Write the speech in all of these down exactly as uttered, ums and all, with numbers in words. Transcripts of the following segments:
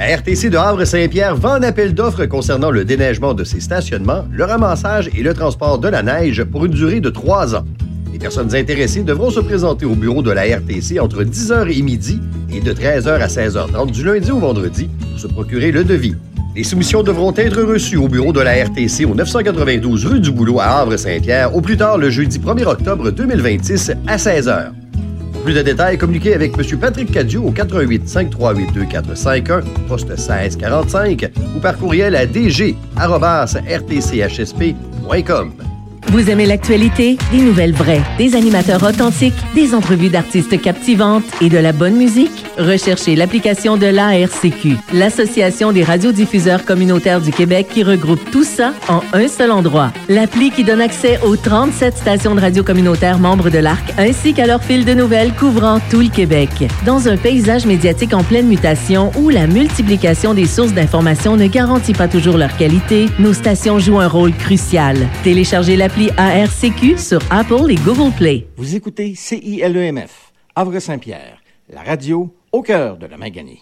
La R T C de Havre-Saint-Pierre vend un appel d'offres concernant le déneigement de ses stationnements, le ramassage et le transport de la neige pour une durée de trois ans. Les personnes intéressées devront se présenter au bureau de la R T C entre dix heures et midi et de treize heures à seize heures trente du lundi au vendredi pour se procurer le devis. Les soumissions devront être reçues au bureau de la R T C au neuf cent quatre-vingt-douze rue du Boulot à Havre-Saint-Pierre au plus tard le jeudi premier octobre deux mille vingt-six à seize heures. Pour plus de détails, communiquez avec M. Patrick Cadieux au quatre un huit, cinq trois huit, deux quatre cinq un, poste seize quarante-cinq ou par courriel à d g arobase r t c h s p point com. Vous aimez l'actualité? Des nouvelles vraies, des animateurs authentiques, des entrevues d'artistes captivantes et de la bonne musique? Recherchez l'application de l'A R C Q, l'Association des radiodiffuseurs communautaires du Québec qui regroupe tout ça en un seul endroit. L'appli qui donne accès aux trente-sept stations de radio communautaires membres de l'A R C ainsi qu'à leur fil de nouvelles couvrant tout le Québec. Dans un paysage médiatique en pleine mutation où la multiplication des sources d'informations ne garantit pas toujours leur qualité, nos stations jouent un rôle crucial. Téléchargez l'appli A R C Q sur Apple et Google Play. Vous écoutez C I L E M F, Havre-Saint-Pierre, la radio au cœur de la Maganie.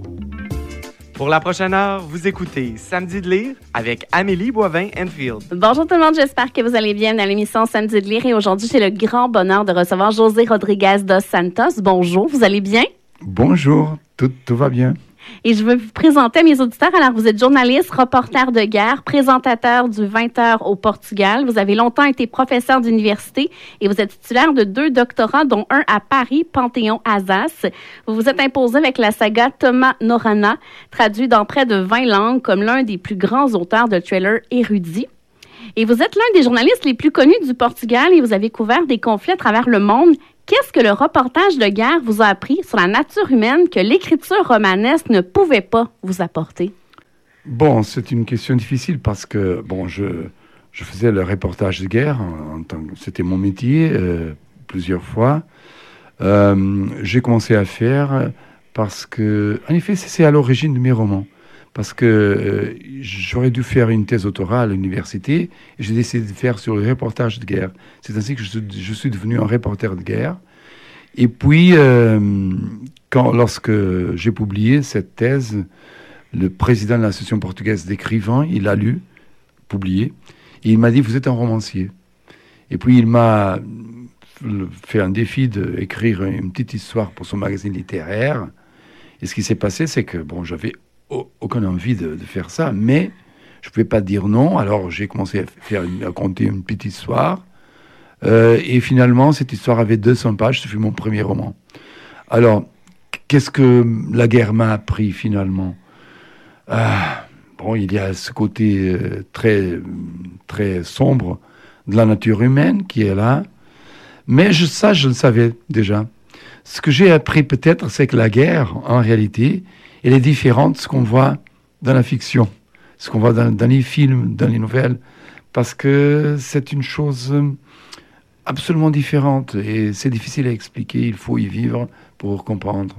Pour la prochaine heure, vous écoutez Samedi de lire avec Amélie Boivin-Enfield. Bonjour tout le monde, j'espère que vous allez bien dans l'émission Samedi de lire. Et aujourd'hui, j'ai le grand bonheur de recevoir José Rodriguez dos Santos. Bonjour, vous allez bien? Bonjour, tout, tout va bien. Et je veux vous présenter à mes auditeurs. Alors, vous êtes journaliste, reporter de guerre, présentateur du vingt heures au Portugal. Vous avez longtemps été professeur d'université et vous êtes titulaire de deux doctorats, dont un à Paris, Panthéon-Assas. Vous vous êtes imposé avec la saga Thomas Norröna, traduit dans près de vingt langues comme l'un des plus grands auteurs de thrillers érudits. Et vous êtes l'un des journalistes les plus connus du Portugal et vous avez couvert des conflits à travers le monde. Qu'est-ce que le reportage de guerre vous a appris sur la nature humaine que l'écriture romanesque ne pouvait pas vous apporter? Bon, c'est une question difficile parce que, bon, je, je faisais le reportage de guerre, en, en tant que, c'était mon métier, euh, plusieurs fois. Euh, j'ai commencé à faire parce que, en effet, c'est, c'est à l'origine de mes romans. Parce que euh, j'aurais dû faire une thèse doctorale à l'université et j'ai décidé de faire sur le reportage de guerre. C'est ainsi que je, je suis devenu un reporter de guerre. Et puis, euh, quand, lorsque j'ai publié cette thèse, le président de l'Association portugaise d'écrivains, il l'a lu, publié, et il m'a dit « Vous êtes un romancier ». Et puis, il m'a fait un défi d'écrire une petite histoire pour son magazine littéraire. Et ce qui s'est passé, c'est que, bon, j'avais aucune envie de, de faire ça, mais je ne pouvais pas dire non. Alors j'ai commencé à, faire une, à conter une petite histoire. Euh, et finalement, cette histoire avait deux cents pages. Ce fut mon premier roman. Alors, qu'est-ce que la guerre m'a appris finalement? ah, Bon, il y a ce côté euh, très, très sombre de la nature humaine qui est là. Mais je, ça, je le savais déjà. Ce que j'ai appris peut-être, c'est que la guerre, en réalité, elle est différente de ce qu'on voit dans la fiction, ce qu'on voit dans, dans les films, dans les nouvelles, parce que c'est une chose absolument différente et c'est difficile à expliquer, il faut y vivre pour comprendre.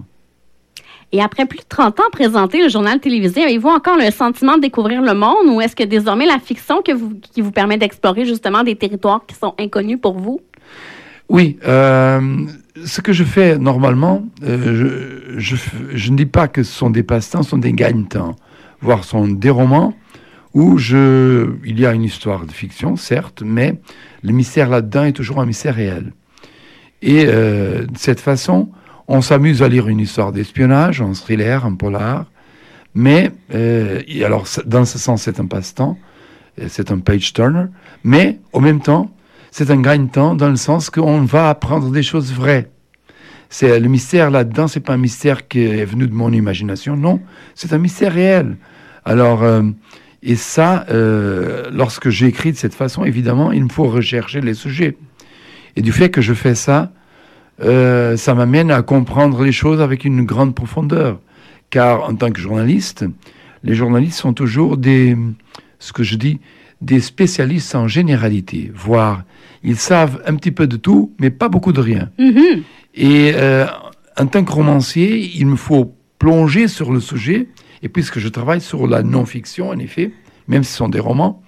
Et après plus de trente ans présenté le journal télévisé, avez-vous encore le sentiment de découvrir le monde ou est-ce que désormais la fiction que vous, qui vous permet d'explorer justement des territoires qui sont inconnus pour vous? Oui, euh, ce que je fais normalement, euh, je, je, je ne dis pas que ce sont des passe-temps, ce sont des gagne-temps, voire ce sont des romans où je, il y a une histoire de fiction, certes, mais le mystère là-dedans est toujours un mystère réel. Et euh, de cette façon, on s'amuse à lire une histoire d'espionnage, un thriller, un polar, mais, euh, et alors dans ce sens, c'est un passe-temps, c'est un page-turner, mais en même temps, c'est un gagne-temps dans le sens qu'on va apprendre des choses vraies. C'est, le mystère là-dedans, c'est pas un mystère qui est venu de mon imagination, non, c'est un mystère réel. Alors, euh, et ça, euh, lorsque j'écris de cette façon, évidemment, il me faut rechercher les sujets. Et du fait que je fais ça, euh, ça m'amène à comprendre les choses avec une grande profondeur. Car en tant que journaliste, les journalistes sont toujours des, ce que je dis, des spécialistes en généralité, voire ils savent un petit peu de tout, mais pas beaucoup de rien. Mm-hmm. Et euh, en tant que romancier, il me faut plonger sur le sujet, et puisque je travaille sur la non-fiction, en effet, même si ce sont des romans,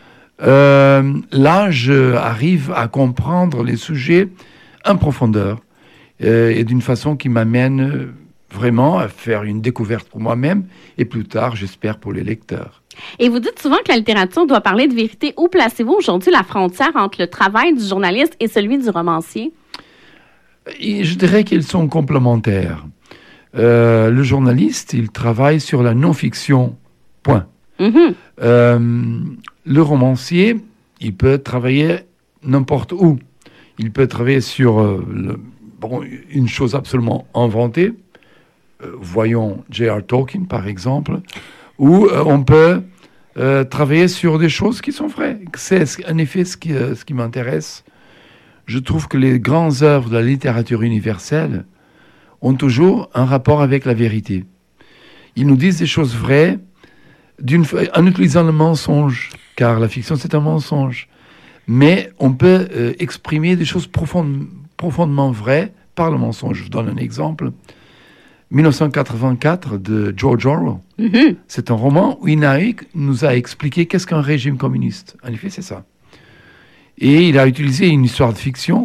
euh, là, je arrive à comprendre les sujets en profondeur, euh, et d'une façon qui m'amène vraiment à faire une découverte pour moi-même et plus tard, j'espère, pour les lecteurs. Et vous dites souvent que la littérature doit parler de vérité. Où placez-vous aujourd'hui la frontière entre le travail du journaliste et celui du romancier? Et je dirais qu'ils sont complémentaires. Euh, le journaliste, il travaille sur la non-fiction, point. Mm-hmm. Euh, le romancier, il peut travailler n'importe où. Il peut travailler sur euh, le, bon, une chose absolument inventée. Euh, voyons J R Tolkien, par exemple, où euh, on peut euh, travailler sur des choses qui sont vraies. C'est en effet ce qui, euh, ce qui m'intéresse. Je trouve que les grandes œuvres de la littérature universelle ont toujours un rapport avec la vérité. Ils nous disent des choses vraies d'une, en utilisant le mensonge, car la fiction, c'est un mensonge. Mais on peut euh, exprimer des choses profondes, profondément vraies par le mensonge. Je vous donne un exemple. dix-neuf cent quatre-vingt-quatre de George Orwell. Mm-hmm. C'est un roman où il nous a expliqué qu'est-ce qu'un régime communiste. En effet, c'est ça. Et il a utilisé une histoire de fiction.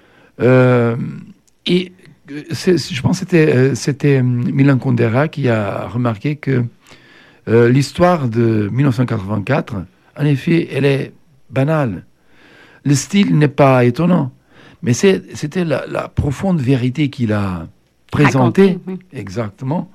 Euh, et c'est, je pense que c'était, c'était Milan Kundera qui a remarqué que euh, l'histoire de dix-neuf cent quatre-vingt-quatre, en effet, elle est banale. Le style n'est pas étonnant. Mais c'est, c'était la, la profonde vérité qu'il a présentée. Raconté, oui. Exactement.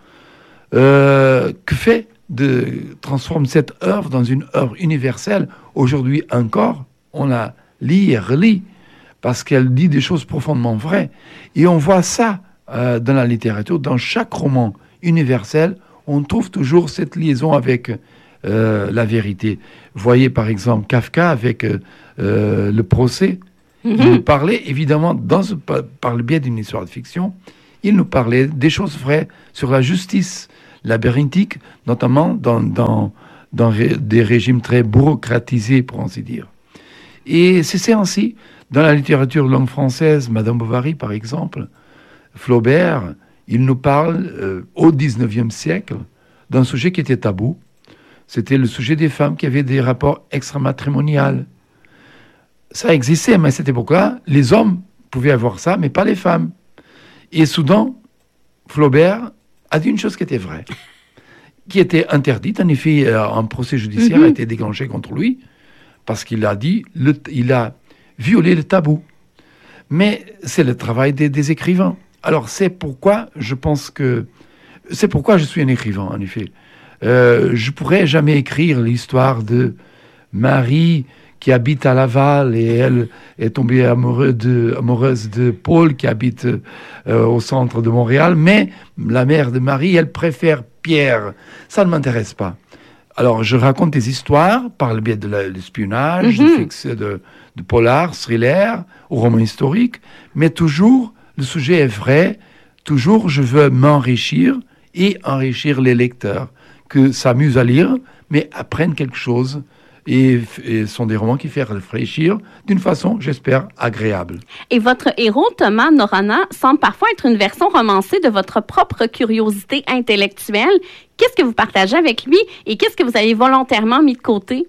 Euh, que fait de transformer cette œuvre dans une œuvre universelle. Aujourd'hui encore, on la lit et relit parce qu'elle dit des choses profondément vraies. Et on voit ça euh, dans la littérature. Dans chaque roman universel, on trouve toujours cette liaison avec euh, la vérité. Voyez par exemple Kafka avec euh, le procès. Mm-hmm. Il nous parlait évidemment, dans ce, par le biais d'une histoire de fiction, il nous parlait des choses vraies sur la justice labyrinthique, notamment dans, dans, dans ré, des régimes très bureaucratisés, pour ainsi dire. Et c'est ainsi, dans la littérature langue française, Madame Bovary, par exemple, Flaubert, il nous parle euh, au dix-neuvième siècle d'un sujet qui était tabou. C'était le sujet des femmes qui avaient des rapports extramatrimoniaux. Ça existait, mais à cette époque-là, les hommes pouvaient avoir ça, mais pas les femmes. Et soudain, Flaubert a dit une chose qui était vraie, qui était interdite. En effet, un procès judiciaire mm-hmm. a été déclenché contre lui, parce qu'il a dit, le, il a violé le tabou. Mais c'est le travail des, des écrivains. Alors, c'est pourquoi je pense que... C'est pourquoi je suis un écrivain, en effet. Euh, je ne pourrais jamais écrire l'histoire de Marie qui habite à Laval et elle est tombée amoureuse de, amoureuse de Paul qui habite euh, au centre de Montréal, mais la mère de Marie, elle préfère Pierre. Ça ne m'intéresse pas. Alors, je raconte des histoires par le biais de la, l'espionnage, mm-hmm. de, de, de polar, thriller, ou roman historique, mais toujours, le sujet est vrai, toujours je veux m'enrichir et enrichir les lecteurs, que s'amusent à lire, mais apprennent quelque chose. Et, et sont des romans qui font réfléchir d'une façon, j'espère, agréable. Et votre héros, Thomas Norana, semble parfois être une version romancée de votre propre curiosité intellectuelle. Qu'est-ce que vous partagez avec lui et qu'est-ce que vous avez volontairement mis de côté?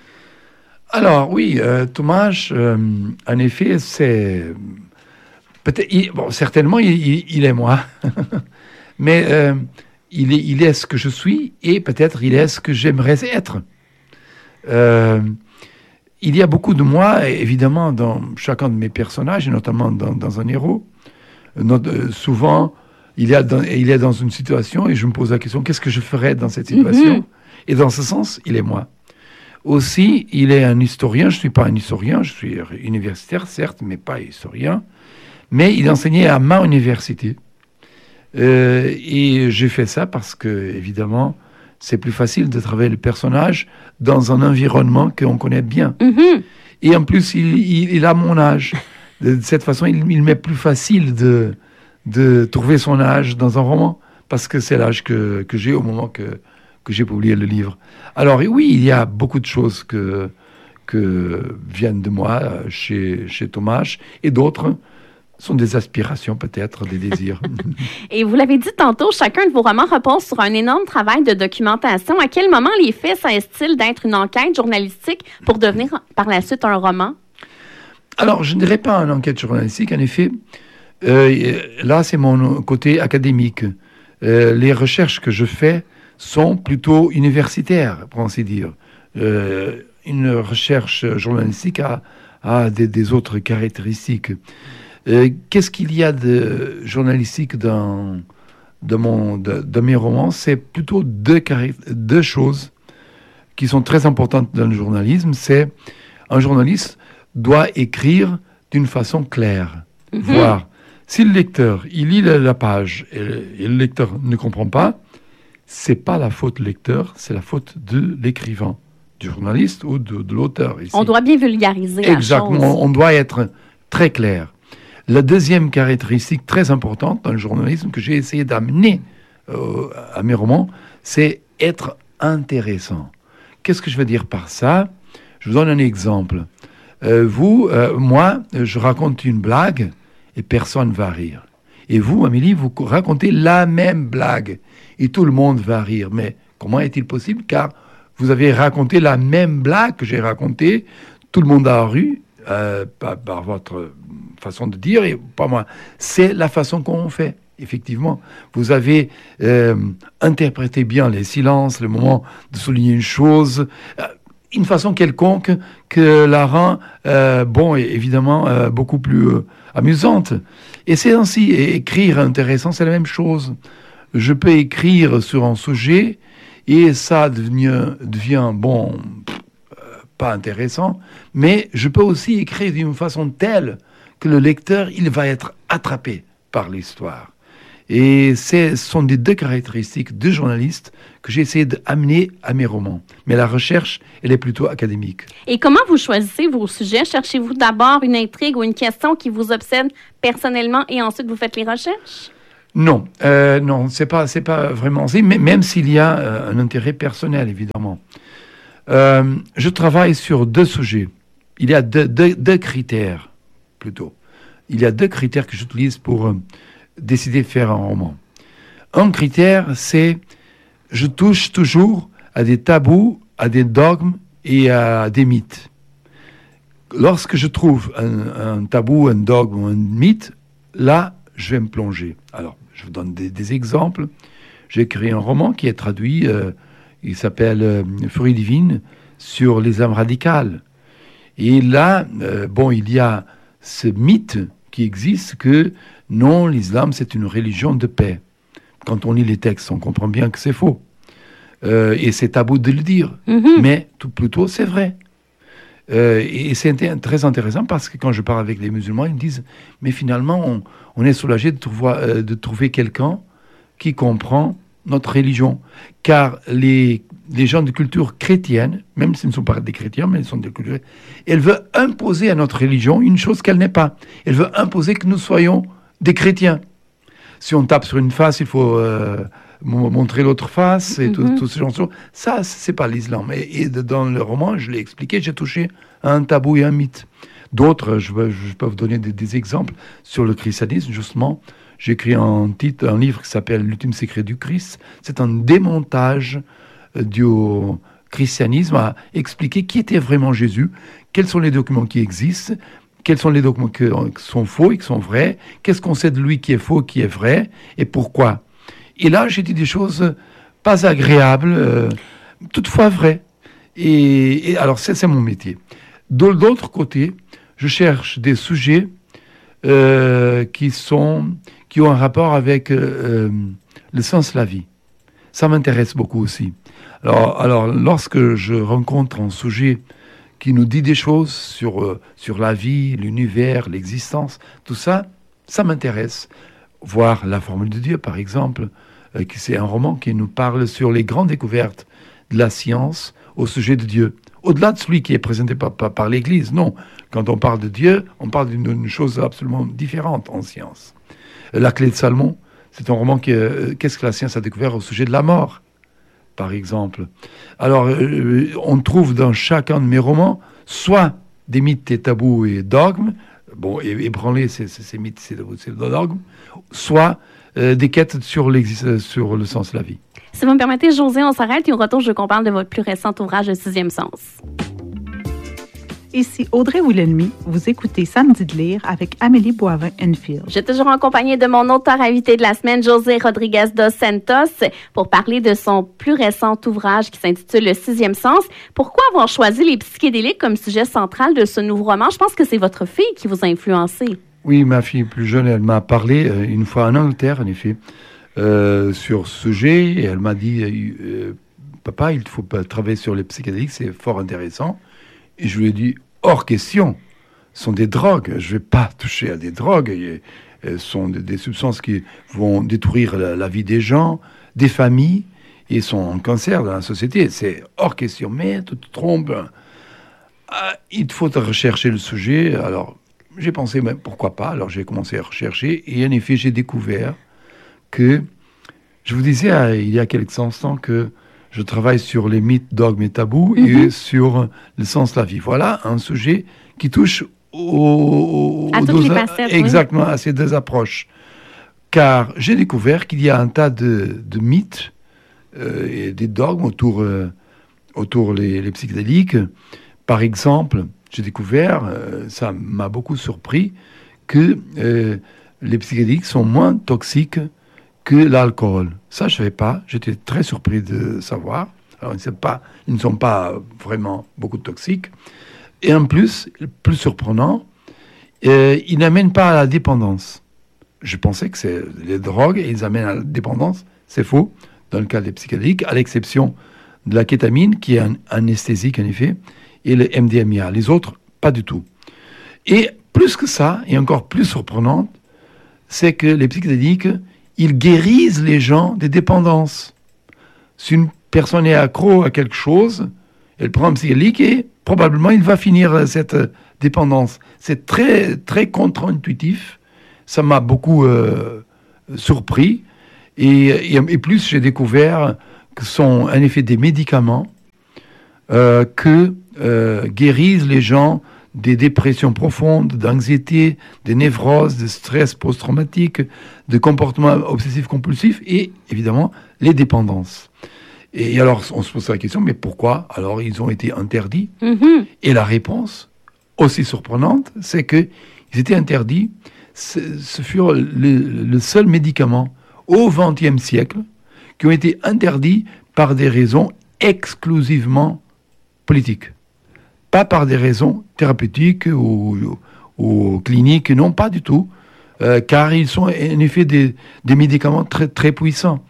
Alors, oui, euh, Thomas, euh, en effet, c'est... Peut-être, il, bon, certainement, il, il, il est moi. Mais euh, il, est, il est ce que je suis et peut-être il est ce que j'aimerais être. Euh, il y a beaucoup de moi, évidemment, dans chacun de mes personnages, et notamment dans, dans un héros. Notre, souvent, il est, dans, il est dans une situation et je me pose la question, qu'est-ce que je ferais dans cette situation? Mm-hmm. Et dans ce sens, il est moi. Aussi, il est un historien. Je ne suis pas un historien, je suis universitaire, certes, mais pas historien. Mais il enseignait à ma université. Euh, et j'ai fait ça parce que, évidemment, c'est plus facile de travailler le personnage dans un environnement qu'on connaît bien. Mm-hmm. Et en plus, il, il, il a mon âge. De cette façon, il, il m'est plus facile de, de trouver son âge dans un roman, parce que c'est l'âge que, que j'ai au moment que, que j'ai publié le livre. Alors oui, il y a beaucoup de choses que, que viennent de moi chez, chez Thomas, et d'autres sont des aspirations peut-être, des désirs. Et vous l'avez dit tantôt, chacun de vos romans repose sur un énorme travail de documentation. À quel moment les faits cessent-ils d'être une enquête journalistique pour devenir par la suite un roman? Alors, je ne dirais pas une enquête journalistique, en effet. Euh, là, c'est mon côté académique. Euh, les recherches que je fais sont plutôt universitaires, pour ainsi dire. Euh, une recherche journalistique a, a des, des autres caractéristiques. Euh, qu'est-ce qu'il y a de journalistique dans, dans, mon, de, dans mes romans? C'est plutôt deux, deux choses qui sont très importantes dans le journalisme. C'est un journaliste doit écrire d'une façon claire, mm-hmm. voire si le lecteur il lit la, la page et, et le lecteur ne comprend pas, c'est pas la faute du lecteur, c'est la faute de l'écrivain, du journaliste ou de, de l'auteur. Ici. On doit bien vulgariser Exactement, la chose. On, on doit être très clair. La deuxième caractéristique très importante dans le journalisme que j'ai essayé d'amener euh, à mes romans, c'est être intéressant. Qu'est-ce que je veux dire par ça? Je vous donne un exemple. Euh, vous, euh, moi, je raconte une blague et personne ne va rire. Et vous, Amélie, vous racontez la même blague et tout le monde va rire. Mais comment est-il possible? Car vous avez raconté la même blague que j'ai racontée, tout le monde a ri, euh, par, par votre façon de dire, et pas moi. C'est la façon qu'on fait, effectivement. Vous avez euh, interprété bien les silences, le moment de souligner une chose, euh, une façon quelconque que la rend, euh, bon, et évidemment, euh, beaucoup plus euh, amusante. Et c'est ainsi, et écrire intéressant, c'est la même chose. Je peux écrire sur un sujet, et ça devient, devient bon, euh, pas intéressant, mais je peux aussi écrire d'une façon telle que le lecteur, il va être attrapé par l'histoire. Et ce sont des deux caractéristiques de journaliste que j'ai essayé d'amener à mes romans. Mais la recherche, elle est plutôt académique. Et comment vous choisissez vos sujets? Cherchez-vous d'abord une intrigue ou une question qui vous obsède personnellement et ensuite vous faites les recherches? Non, euh, non, c'est pas, c'est pas vraiment ça, mais même s'il y a euh, un intérêt personnel, évidemment. Euh, je travaille sur deux sujets. Il y a deux, deux, deux critères, plutôt. Il y a deux critères que j'utilise pour euh, décider de faire un roman. Un critère, c'est je touche toujours à des tabous, à des dogmes et à des mythes. Lorsque je trouve un, un tabou, un dogme ou un mythe, là, je vais me plonger. Alors, je vous donne des, des exemples. J'ai écrit un roman qui est traduit, euh, il s'appelle euh, Furie divine, sur les âmes radicales. Et là, euh, bon, il y a ce mythe qui existe que non, l'islam, c'est une religion de paix. Quand on lit les textes, on comprend bien que c'est faux. Euh, et c'est tabou de le dire. Mm-hmm. Mais tout plutôt, c'est vrai. Euh, et c'est très intéressant parce que quand je parle avec les musulmans, ils me disent « Mais finalement, on, on est soulagé de, trouver, euh, de trouver quelqu'un qui comprend notre religion. » Car les, les gens de culture chrétienne, même s'ils ne sont pas des chrétiens, mais ils sont de culture, elles veulent imposer à notre religion une chose qu'elle n'est pas. Elles veulent imposer que nous soyons des chrétiens. Si on tape sur une face, il faut euh, montrer l'autre face et mm-hmm. tout, tout ce genre de choses. Ça, c'est pas l'islam. Et, et dans le roman, je l'ai expliqué, j'ai touché à un tabou et un mythe. D'autres, je, je peux vous donner des, des exemples sur le christianisme, justement. J'ai écrit un titre, un livre qui s'appelle L'ultime secret du Christ. C'est un démontage euh, du christianisme à expliquer qui était vraiment Jésus, quels sont les documents qui existent, quels sont les documents qui sont faux et qui sont vrais, qu'est-ce qu'on sait de lui qui est faux, qui est vrai, et pourquoi. Et là, j'ai dit des choses pas agréables, euh, toutefois vraies. Et, et alors, ça, c'est mon métier. De l'autre côté, je cherche des sujets euh, qui, sont, qui ont un rapport avec euh, le sens de la vie. Ça m'intéresse beaucoup aussi. Alors, alors, lorsque je rencontre un sujet qui nous dit des choses sur, euh, sur la vie, l'univers, l'existence, tout ça, ça m'intéresse. Voir La Formule de Dieu, par exemple, euh, qui c'est un roman qui nous parle sur les grandes découvertes de la science au sujet de Dieu. Au-delà de celui qui est présenté par, par, par l'Église, non. Quand on parle de Dieu, on parle d'une, d'une chose absolument différente en science. La Clé de Salomon, c'est un roman qui... Euh, qu'est-ce que la science a découvert au sujet de la mort, par exemple. Alors, euh, on trouve dans chacun de mes romans soit des mythes et tabous et dogmes, bon, ébranler ces, ces, ces mythes, ces, ces dogmes, soit euh, des quêtes sur, sur le sens de la vie. Si vous me permettez, José, on s'arrête et au retour, je veux qu'on parle de votre plus récent ouvrage, Le Sixième Sens. Ici Audrey Wilhelmy, vous écoutez Samedi de lire avec Amélie Boivin-Enfield. Je suis toujours en compagnie de mon auteur invité de la semaine, José Rodriguez dos Santos, pour parler de son plus récent ouvrage qui s'intitule Le sixième sens. Pourquoi avoir choisi les psychédéliques comme sujet central de ce nouveau roman? Je pense que c'est votre fille qui vous a influencé. Oui, ma fille plus jeune, elle m'a parlé euh, une fois en Angleterre, en effet, euh, sur ce sujet. Et elle m'a dit, euh, papa, il faut pas travailler sur les psychédéliques, c'est fort intéressant. Et je lui ai dit, hors question, ce sont des drogues. Je ne vais pas toucher à des drogues. Ce sont des, des substances qui vont détruire la, la vie des gens, des familles, et sont un cancer dans la société. C'est hors question. Mais tu te trompes. Ah, il faut rechercher le sujet. Alors, j'ai pensé, mais pourquoi pas? Alors, j'ai commencé à rechercher. Et en effet, j'ai découvert que, je vous disais ah, il y a quelques instants que je travaille sur les mythes, dogmes et tabous mm-hmm. et sur le sens de la vie. Voilà un sujet qui touche au, au, à aux toutes deux, les facettes. exactement, oui. à ces deux approches. Car j'ai découvert qu'il y a un tas de, de mythes euh, et des dogmes autour, euh, autour les, les psychédéliques. Par exemple, j'ai découvert, euh, ça m'a beaucoup surpris, que euh, les psychédéliques sont moins toxiques que l'alcool. Ça, je ne savais pas. J'étais très surpris de savoir. Alors, ils, pas, ils ne sont pas vraiment beaucoup toxiques. Et en plus, le plus surprenant, euh, ils n'amènent pas à la dépendance. Je pensais que c'est les drogues, et ils amènent à la dépendance. C'est faux, dans le cas des psychédéliques, à l'exception de la kétamine, qui est un anesthésique, en effet, et le M D M A. Les autres, pas du tout. Et plus que ça, et encore plus surprenant, c'est que les psychédéliques, ils guérissent les gens des dépendances. Si une personne est accro à quelque chose, elle prend un psychédélique et probablement il va finir cette dépendance. C'est très, très contre-intuitif. Ça m'a beaucoup euh, surpris. Et, et, et plus, j'ai découvert que ce sont en effet des médicaments euh, que euh, guérissent les gens des dépressions profondes, d'anxiété, des névroses, de stress post-traumatique, de comportements obsessifs compulsifs et, évidemment, les dépendances. Et alors, on se pose la question, mais pourquoi alors ils ont été interdits? Mm-hmm. Et la réponse, aussi surprenante, c'est qu'ils étaient interdits. Ce, ce furent le, le seul médicament au vingtième siècle qui ont été interdits par des raisons exclusivement politiques. Pas par des raisons thérapeutiques ou, ou, ou cliniques, non, pas du tout, euh, car ils sont en effet des, des médicaments très, très puissants.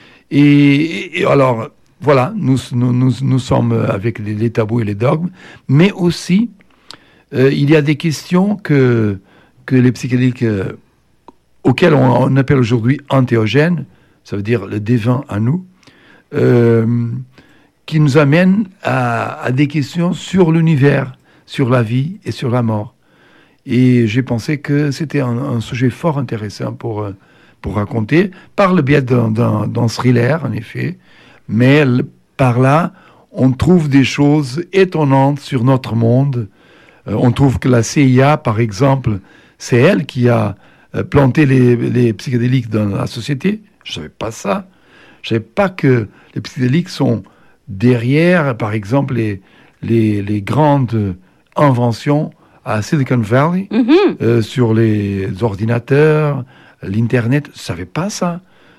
Et, et alors, voilà, nous, nous, nous, nous sommes avec les, les tabous et les dogmes, mais aussi, euh, il y a des questions que, que les psychédéliques, euh, auxquelles on, on appelle aujourd'hui antéogènes, ça veut dire le devin à nous, euh, qui nous amène à, à des questions sur l'univers, sur la vie et sur la mort. Et j'ai pensé que c'était un, un sujet fort intéressant pour, pour raconter, par le biais d'un, d'un, d'un thriller, en effet, mais par là, on trouve des choses étonnantes sur notre monde. Euh, on trouve que la C I A, par exemple, c'est elle qui a planté les, les psychédéliques dans la société. Je ne savais pas ça. Je ne savais pas que les psychédéliques sont derrière, par exemple, les, les, les grandes inventions à Silicon Valley, mm-hmm. euh, sur les ordinateurs, l'Internet. Je ne savais pas ça.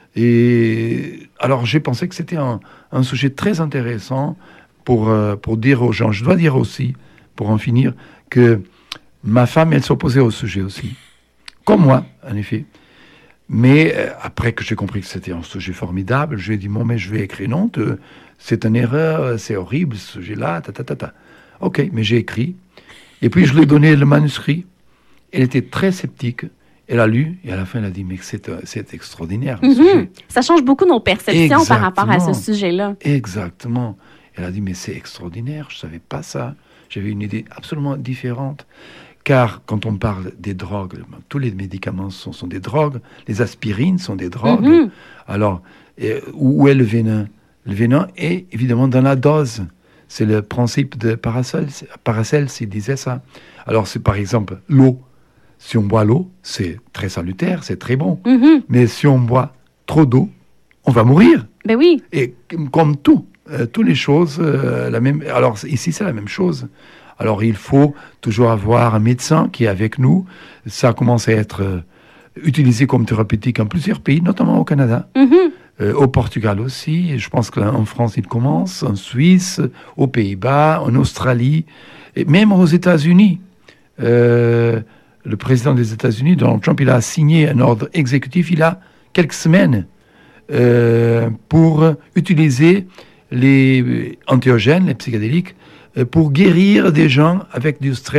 Et alors, j'ai pensé que c'était un, un sujet très intéressant pour, euh, pour dire aux gens. Je dois dire aussi, pour en finir, que ma femme, elle s'opposait au sujet aussi. Comme moi, en effet. Mais euh, après que j'ai compris que c'était un sujet formidable, je lui ai dit, bon, mais je vais écrire, non, te, c'est une erreur, c'est horrible, ce sujet-là, ta, ta, ta, ta. Ok, mais j'ai écrit. Et puis, je lui ai donné le manuscrit. Elle était très sceptique. Elle a lu, et à la fin, elle a dit, mais c'est, c'est extraordinaire. Mm-hmm. Sujet. Ça change beaucoup nos perceptions Exactement. Par rapport à ce sujet-là. Exactement. Elle a dit, mais c'est extraordinaire, je ne savais pas ça. J'avais une idée absolument différente. Car quand on parle des drogues, tous les médicaments sont, sont des drogues, les aspirines sont des drogues. Mm-hmm. Alors, et, où est le venin? Le venin est évidemment dans la dose. C'est le principe de Paracels. Paracels, il disait ça. Alors, c'est par exemple l'eau. Si on boit l'eau, c'est très salutaire, c'est très bon. Mm-hmm. Mais si on boit trop d'eau, on va mourir. Ben oui. Et comme tout, euh, toutes les choses, euh, la même. Alors ici, c'est la même chose. Alors il faut toujours avoir un médecin qui est avec nous. Ça commence à être euh, utilisé comme thérapeutique en plusieurs pays, notamment au Canada, Mhm. euh, au Portugal aussi. Et je pense qu'en France il commence, en Suisse, aux Pays-Bas, en Australie, et même aux États-Unis. Euh, le président des États-Unis, Donald Trump, il a signé un ordre exécutif il y a quelques semaines euh, pour utiliser les antéogènes, les psychédéliques, euh, pour guérir des gens avec du stress